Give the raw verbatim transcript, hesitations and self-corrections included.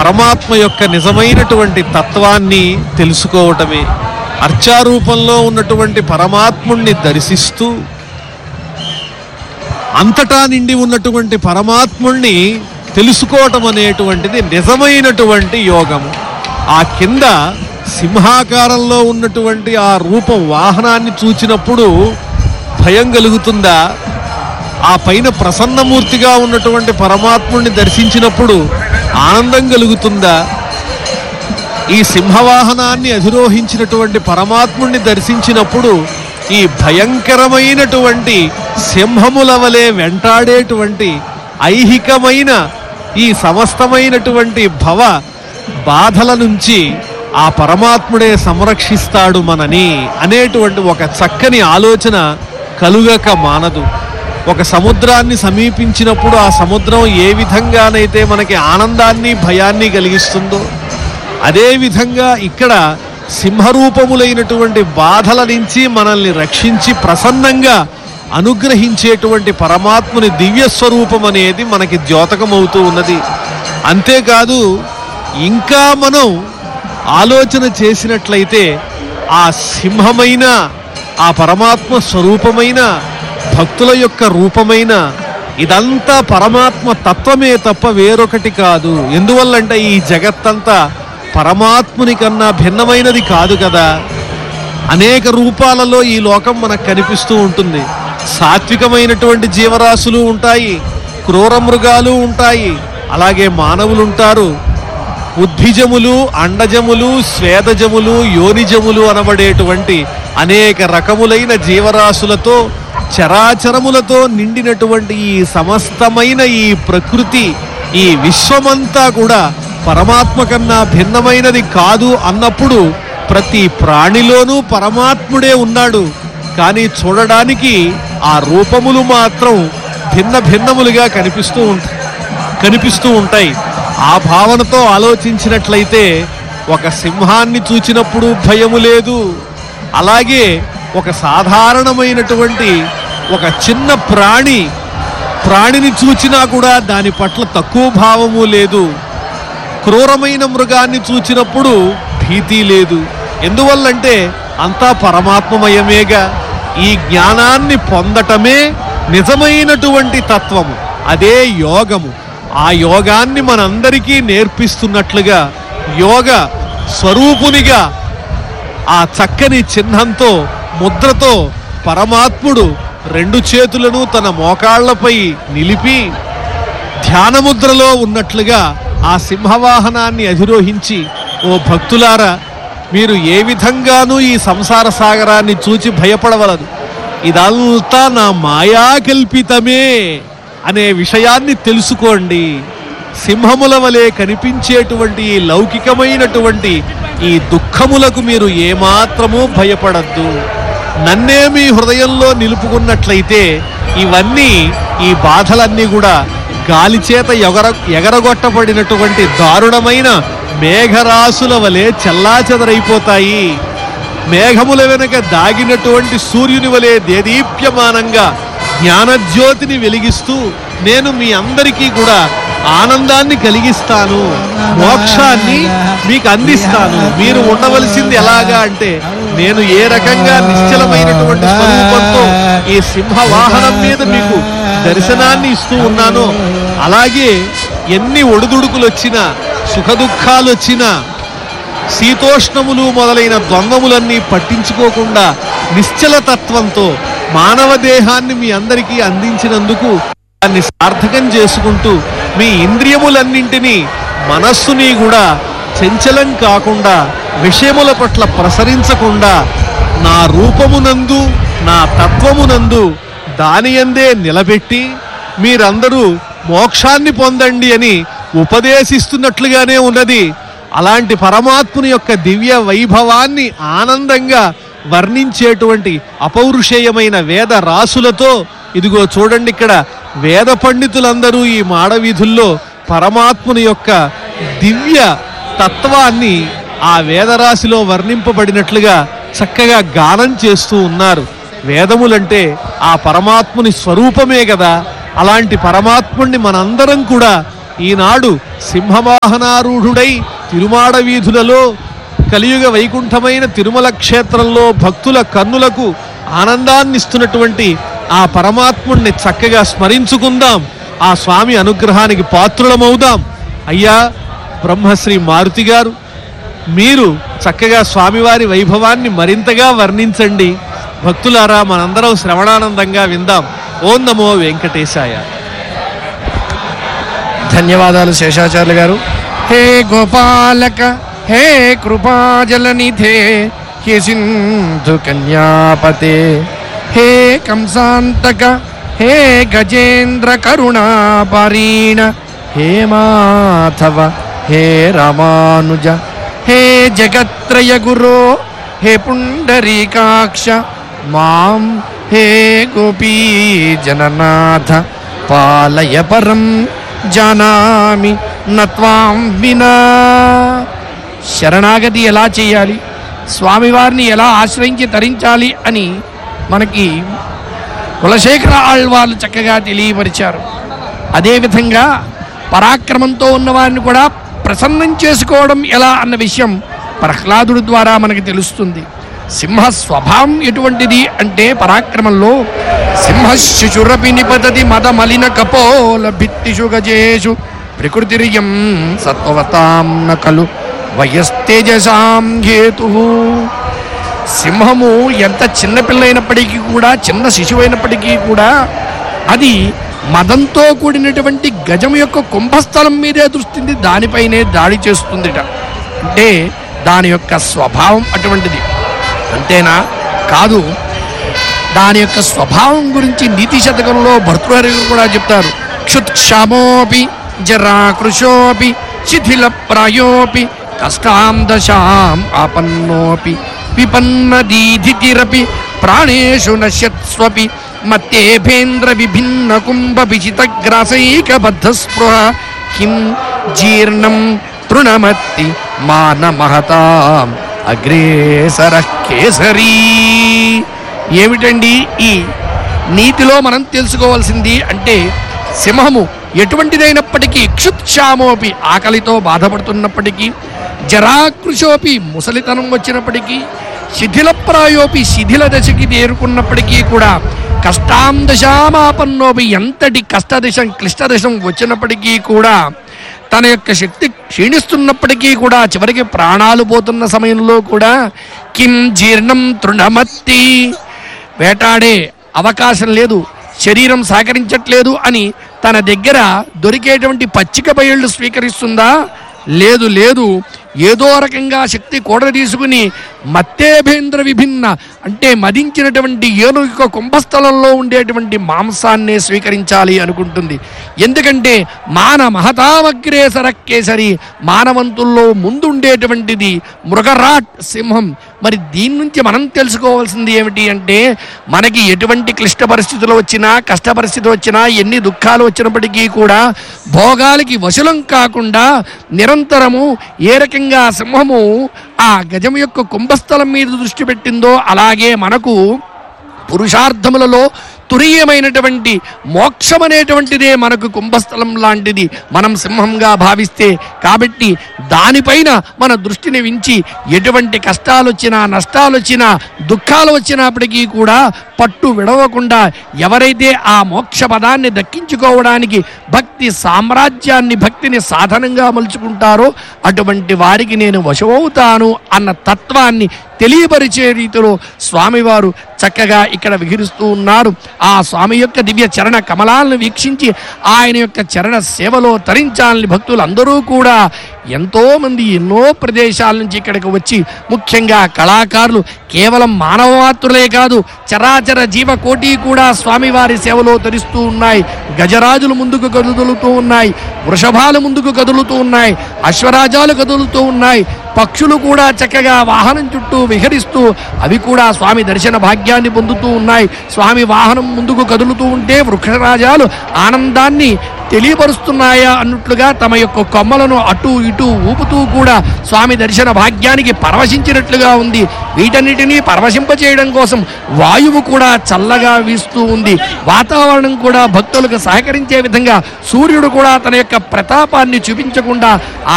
పరమాత్మ యొక్క నిజమైనటువంటి తత్వాన్ని తెలుసుకోవటమే. అర్చారూపంలో ఉన్నటువంటి పరమాత్ముణ్ణి దర్శిస్తూ అంతటా నిండి ఉన్నటువంటి పరమాత్ముణ్ణి తెలుసుకోవటం అనేటువంటిది నిజమైనటువంటి యోగము. ఆ కింద సింహాకారంలో ఉన్నటువంటి ఆ రూపం వాహనాన్ని చూచినప్పుడు భయం కలుగుతుందా? ఆ పైన ప్రసన్నమూర్తిగా ఉన్నటువంటి పరమాత్ముడిని దర్శించినప్పుడు ఆనందం కలుగుతుందా? ఈ సింహవాహనాన్ని అధిరోహించినటువంటి పరమాత్ముడిని దర్శించినప్పుడు ఈ భయంకరమైనటువంటి సింహముల వలె వెంటాడేటువంటి ఐహికమైన ఈ సమస్తమైనటువంటి భవ బాధల నుంచి ఆ పరమాత్ముడే సంరక్షిస్తాడు మనని అనేటువంటి ఒక చక్కని ఆలోచన కలుగక మానదు. ఒక సముద్రాన్ని సమీపించినప్పుడు ఆ సముద్రం ఏ విధంగానైతే మనకి ఆనందాన్ని భయాన్ని కలిగిస్తుందో అదే విధంగా ఇక్కడ సింహరూపములైనటువంటి బాధల నుంచి మనల్ని రక్షించి ప్రసన్నంగా అనుగ్రహించేటువంటి పరమాత్ముని దివ్య స్వరూపం అనేది మనకి ద్యోతకమవుతూ ఉన్నది. అంతేకాదు ఇంకా మనం ఆలోచన చేసినట్లయితే ఆ సింహమైన ఆ పరమాత్మ స్వరూపమైన భక్తుల యొక్క రూపమైన ఇదంతా పరమాత్మ తత్వమే తప్ప వేరొకటి కాదు. ఎందువల్లంటే ఈ జగత్తంతా పరమాత్ముని కన్నా భిన్నమైనది కాదు కదా. అనేక రూపాలలో ఈ లోకం మనకు కనిపిస్తూ ఉంటుంది. సాత్వికమైనటువంటి జీవరాశులు ఉంటాయి, క్రూర మృగాలు ఉంటాయి, అలాగే మానవులు ఉంటారు. ఉద్భిజములు, అండజములు, స్వేదజములు, యోనిజములు అనబడేటువంటి అనేక రకములైన జీవరాశులతో చరాచరములతో నిండినటువంటి ఈ సమస్తమైన ఈ ప్రకృతి ఈ విశ్వమంతా కూడా పరమాత్మ కన్నా భిన్నమైనది కాదు అన్నప్పుడు ప్రతి ప్రాణిలోనూ పరమాత్ముడే ఉన్నాడు. కానీ చూడడానికి ఆ రూపములు మాత్రం భిన్న భిన్నములుగా కనిపిస్తూ ఉంటాయి కనిపిస్తూ ఉంటాయి ఆ భావనతో ఆలోచించినట్లయితే ఒక సింహాన్ని చూచినప్పుడు భయము లేదు. అలాగే ఒక సాధారణమైనటువంటి ఒక చిన్న ప్రాణి ప్రాణిని చూచినా కూడా దాని పట్ల తక్కువ భావము లేదు. క్రూరమైన మృగాన్ని చూచినప్పుడు భీతి లేదు. ఎందువల్లంటే అంతా పరమాత్మమయమేగా. ఈ జ్ఞానాన్ని పొందటమే నిజమైనటువంటి తత్వము, అదే యోగము. ఆ యోగాన్ని మనందరికీ నేర్పిస్తున్నట్లుగా యోగ స్వరూపునిగా ఆ చక్కని చిహ్నంతో ముద్రతో పరమాత్ముడు రెండు చేతులను తన మోకాళ్లపై నిలిపి ధ్యానముద్రలో ఉన్నట్లుగా ఆ సింహవాహనాన్ని అధిరోహించి, ఓ భక్తులారా, మీరు ఏ విధంగానూ ఈ సంసార సాగరాన్ని చూచి భయపడవలదు, ఇదంతా నా మాయా కల్పితమే అనే విషయాన్ని తెలుసుకోండి. సింహముల వలె కనిపించేటువంటి ఈ లౌకికమైనటువంటి ఈ దుఃఖములకు మీరు ఏమాత్రమూ భయపడద్దు. నన్నే మీ హృదయంలో నిలుపుకున్నట్లయితే ఇవన్నీ ఈ బాధలన్నీ కూడా గాలి చేత ఎగర ఎగరగొట్టబడినటువంటి దారుణమైన మేఘరాశుల వలె చెల్లాచెదరైపోతాయి. మేఘముల వెనుక దాగినటువంటి సూర్యుని వలె దేదీప్యమానంగా జ్ఞానజ్యోతిని వెలిగిస్తూ నేను మీ అందరికీ కూడా ఆనందాన్ని కలిగిస్తాను, మోక్షాన్ని మీకు అందిస్తాను. మీరు ఉండవలసింది ఎలాగా అంటే, నేను ఏ రకంగా నిశ్చలమైనటువంటి స్వరూపంతో ఈ సింహవాహనం మీద మీకు దర్శనాన్ని ఇస్తూ ఉన్నానో అలాగే ఎన్ని ఒడిదుడుకులు వచ్చినా, సుఖ దుఃఖాలు వచ్చినా, శీతోష్ణములు మొదలైన ద్వంద్వములన్నీ పట్టించుకోకుండా నిశ్చల తత్వంతో మానవ దేహాన్ని మీ అందరికీ అందించినందుకు దాన్ని సార్థకం చేసుకుంటూ మీ ఇంద్రియములన్నింటినీ మనస్సుని కూడా చంచలం కాకుండా విషయముల పట్ల ప్రసరించకుండా నా రూపమునందు నా తత్వమునందు దాని యందే నిలబెట్టి మీరందరూ మోక్షాన్ని పొందండి అని ఉపదేశిస్తున్నట్లుగానే ఉన్నది. అలాంటి పరమాత్ముని యొక్క దివ్య వైభవాన్ని ఆనందంగా వర్ణించేటువంటి అపౌరుషేయమైన వేద రాసులతో ఇదిగో చూడండి, ఇక్కడ వేద పండితులందరూ ఈ మాడవీధుల్లో పరమాత్ముని యొక్క దివ్య తత్వాన్ని ఆ వేదరాశిలో వర్ణింపబడినట్లుగా చక్కగా గానం చేస్తూ ఉన్నారు. వేదములంటే ఆ పరమాత్ముని స్వరూపమే కదా. అలాంటి పరమాత్ముణ్ణి మనందరం కూడా ఈనాడు సింహవాహనారూఢుడై తిరుమాడ వీధులలో కలియుగ వైకుంఠమైన తిరుమల క్షేత్రంలో భక్తుల కన్నులకు ఆనందాన్నిస్తున్నటువంటి ఆ పరమాత్ముణ్ణి చక్కగా స్మరించుకుందాం. ఆ స్వామి అనుగ్రహానికి పాత్రులమవుదాం. అయ్యా బ్రహ్మశ్రీ మారుతి గారు, మీరు చక్కగా స్వామివారి వైభవాన్ని మరింతగా వర్ణించండి. భక్తులారా మనందరం శ్రవణానందంగా విందాం. ఓం నమో వెంకటేశాయ. ధన్యవాదాలు శేషాచార్యులు గారు. హే గోపాలక హే కృపాజలనిధే హే సింధు కన్యాపతే హే కంసాంతక హే గజేంద్ర కరుణాపరీణ హే మాధవ హే రామానుజ హే జగత్రయ గురో హే పుండరీకాక్ష మాం హే గోపీ జననాథ పాలయ పరం జానామి నత్వాం వినా. శరణాగతి ఎలా చేయాలి, స్వామివారిని ఎలా ఆశ్రయించి తరించాలి అని మనకి కులశేఖర ఆళ్వార్లు చక్కగా తెలియపరిచారు. అదేవిధంగా పరాక్రమంతో ఉన్నవారిని కూడా ప్రసన్నం చేసుకోవడం ఎలా అన్న విషయం ప్రహ్లాదుడి ద్వారా మనకి తెలుస్తుంది. సింహ స్వభావం ఎటువంటిది అంటే పరాక్రమంలో సింహ శిశురపి నిపతతి మద మలిన కపోల భిత్తిషు గజేషు ప్రకృతిరియం సత్వవతాం నకలు వయస్తేజసాం హేతు. సింహము ఎంత చిన్నపిల్లైనప్పటికీ కూడా, చిన్న శిశువైనప్పటికీ కూడా అది మదంతో కూడినటువంటి గజం యొక్క కుంభస్థలం మీదే దృష్టింది, దానిపైనే దాడి చేస్తుందిట. అంటే దాని యొక్క స్వభావం అటువంటిది. అంతేనా కాదు, దాని యొక్క స్వభావం గురించి నీతి శతకంలో భర్తృహరి కూడా చెప్తారు. క్షుత్క్షామోపి జరాకృశోపి శిథిల ప్రాయోపి కష్టాం దశాం ఆపన్నోపి విపన్నదీధితిరపి ప్రాణేషు నశ్యత్స్వపి మత్తేభేంద్ర విభిన్న కుంభ విచితగ్రాసైక బద్ధస్పృహ కిం జీర్ణం తృణమత్తి మాన మహతాం అగ్రేసర కేసరీ. ఏమిటండి ఈ నీతిలో మనం తెలుసుకోవాల్సింది అంటే, సింహము ఎటువంటిదైనప్పటికీ క్షుత్క్షామోపి ఆకలితో బాధపడుతున్నప్పటికీ, జరాకృశోపి ముసలితనం వచ్చినప్పటికీ, శిథిలప్రాయోపి శిథిల దశకి చేరుకున్నప్పటికీ కూడా, కష్టాం దశామాపన్నోపి ఎంతటి కష్టదశం క్లిష్టదశం వచ్చినప్పటికీ కూడా, తన యొక్క శక్తి క్షీణిస్తున్నప్పటికీ కూడా, చివరికి ప్రాణాలు పోతున్న సమయంలో కూడా కిం జీర్ణం తృణమత్తి, వేటాడే అవకాశం లేదు, శరీరం సహకరించట్లేదు అని తన దగ్గర దొరికేటువంటి పచ్చిక బయళ్ళు స్వీకరిస్తుందా? లేదు లేదు. ఏదో రకంగా శక్తి కూడ తీసుకుని మత్తేభేంద్ర విభిన్న అంటే మదించినటువంటి ఏనుగు కుంభస్థలంలో ఉండేటువంటి మాంసాన్నే స్వీకరించాలి అనుకుంటుంది. ఎందుకంటే మాన మహతామగ్రేసర కేసరి, మానవంతుల్లో ముందుండేటువంటిది మృగరాట్ సింహం. మరి దీని నుంచి మనం తెలుసుకోవాల్సింది ఏమిటి అంటే, మనకి ఎటువంటి క్లిష్ట పరిస్థితులు వచ్చినా, కష్ట పరిస్థితులు వచ్చినా, ఎన్ని దుఃఖాలు వచ్చినప్పటికీ కూడా భోగాలకి వశులం కాకుండా నిరంతరము ఏ రకంగా సింహము ఆ గజం యొక్క కుంభస్థలం మీద దృష్టి పెట్టిందో, అలాగే మనకు పురుషార్థములలో తురీయమైనటువంటి మోక్షం అనేటువంటిదే మనకు కుంభస్థలం లాంటిది మనం సింహంగా భావిస్తే. కాబట్టి దానిపైన మన దృష్టిని వించి ఎటువంటి కష్టాలు వచ్చినా, నష్టాలు వచ్చినా, దుఃఖాలు వచ్చినప్పటికీ కూడా పట్టు విడవకుండా ఎవరైతే ఆ మోక్ష పదాన్ని దక్కించుకోవడానికి భక్తి సామ్రాజ్యాన్ని, భక్తిని సాధనంగా మలుచుకుంటారో అటువంటి వారికి నేను వశమవుతాను అన్న తత్వాన్ని తెలియపరిచే రీతిలో స్వామివారు చక్కగా ఇక్కడ విహరిస్తూ ఉన్నారు. ఆ స్వామి యొక్క దివ్య చరణ కమలాలను వీక్షించి ఆయన యొక్క చరణ సేవలో తరించాలని భక్తులు అందరూ కూడా ఎంతో మంది ఎన్నో ప్రదేశాల నుంచి ఇక్కడికి వచ్చి, ముఖ్యంగా కళాకారులు కేవలం మానవ మాత్రులే కాదు, చరాచర జీవకోటి కూడా స్వామివారి సేవలో తరిస్తూ ఉన్నాయి. గజరాజులు ముందుకు కదులుతూ ఉన్నాయి, వృషభాలు ముందుకు కదులుతూ ఉన్నాయి, అశ్వరాజాలు కదులుతూ ఉన్నాయి, పక్షులు కూడా చక్కగా వాహనం చుట్టూ విహరిస్తూ అవి కూడా స్వామి దర్శన భాగ్యాన్ని భాగ్యాన్ని పొందుతూ ఉన్నాయి. స్వామి వాహనం ముందుకు కదులుతూ ఉంటే వృక్షరాజాలు ఆనందాన్ని తెలియపరుస్తున్నాయా అన్నట్లుగా తమ యొక్క కొమ్మలను అటు ఇటు ఊపుతూ కూడా స్వామి దర్శన భాగ్యానికి పరవశించినట్లుగా ఉంది. వీటన్నిటినీ పరవశింపచేయడం కోసం వాయువు కూడా చల్లగా వీస్తూ ఉంది. వాతావరణం కూడా భక్తులకు సహకరించే విధంగా సూర్యుడు కూడా తన యొక్క ప్రతాపాన్ని చూపించకుండా ఆ